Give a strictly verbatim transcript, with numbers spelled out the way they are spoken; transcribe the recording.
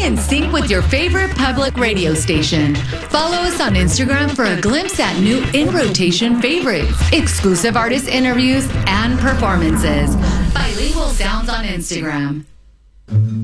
in sync with your favorite public radio station. Follow us on Instagram for a glimpse at new in-rotation favorites, exclusive artist interviews, and performances. Bilingual Sounds on Instagram.